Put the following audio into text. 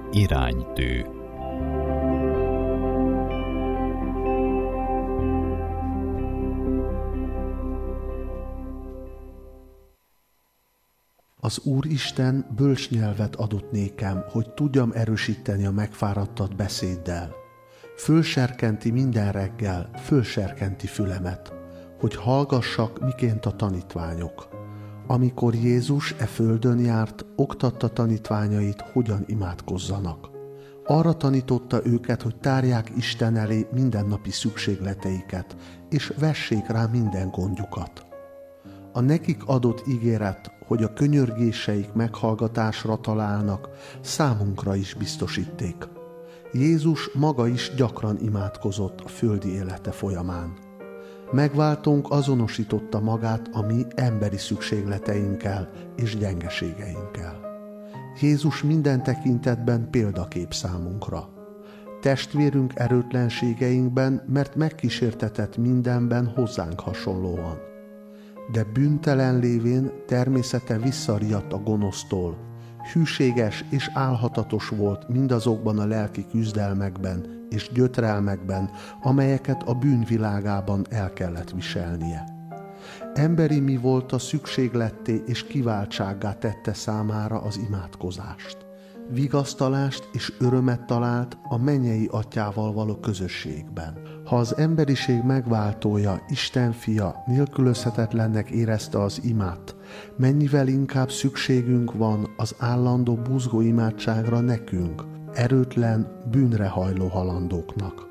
Iránytű. Az Úristen bölcs nyelvet adott nékem, hogy tudjam erősíteni a megfáradtat beszéddel. Fölserkenti minden reggel, fölserkenti fülemet, hogy hallgassak, miként a tanítványok. Amikor Jézus e földön járt, oktatta tanítványait, hogyan imádkozzanak. Arra tanította őket, hogy tárják Isten elé mindennapi szükségleteiket, és vessék rá minden gondjukat. A nekik adott ígéret, hogy a könyörgéseik meghallgatásra találnak, számunkra is biztosíték. Jézus maga is gyakran imádkozott a földi élete folyamán. Megváltónk azonosította magát a mi emberi szükségleteinkkel és gyengeségeinkkel. Jézus minden tekintetben példakép számunkra. Testvérünk erőtlenségeinkben, mert megkísértetett mindenben hozzánk hasonlóan. De bűntelen lévén természete visszariadt a gonosztól, hűséges és álhatatos volt mindazokban a lelki küzdelmekben és gyötrelmekben, amelyeket a bűnvilágában el kellett viselnie. Emberi mi volt a szükségletté és kiváltsággá tette számára az imádkozást. Vigasztalást és örömet talált a mennyei atyával való közösségben. Ha az emberiség megváltója, Isten fia nélkülözhetetlennek érezte az imát, mennyivel inkább szükségünk van az állandó buzgó imádságra nekünk, erőtlen, bűnre hajló halandóknak.